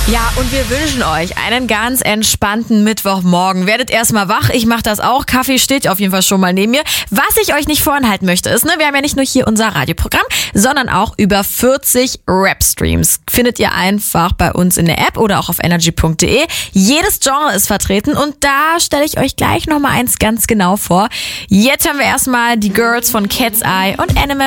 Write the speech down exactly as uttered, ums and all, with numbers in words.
Ja, und wir wünschen euch einen ganz entspannten Mittwochmorgen. Werdet erstmal wach, ich mache das auch. Kaffee steht auf jeden Fall schon mal neben mir. Was ich euch nicht vorenthalten möchte ist, ne, wir haben ja nicht nur hier unser Radioprogramm, sondern auch über vierzig Rap-Streams. Findet ihr einfach bei uns in der App oder auch auf energy punkt de. Jedes Genre ist vertreten und da stelle ich euch gleich nochmal eins ganz genau vor. Jetzt hören wir erstmal die Girls von Cat's Eye und Animal.